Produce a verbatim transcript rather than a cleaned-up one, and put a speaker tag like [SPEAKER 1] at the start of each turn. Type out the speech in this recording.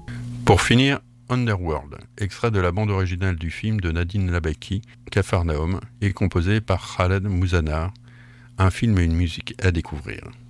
[SPEAKER 1] Pour finir, Underworld, extrait de la bande originale du film de Nadine Labaki, Capharnaüm, et composé par Khaled Mouzannar, un film et une musique à découvrir.